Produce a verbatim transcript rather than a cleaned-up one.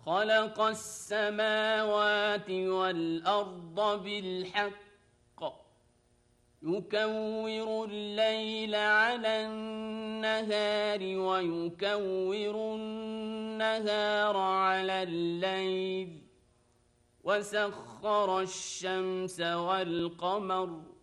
خلق السماوات والأرض بالحق يكور الليل على النهار ويكور النهار على الليل وسخر الشمس والقمر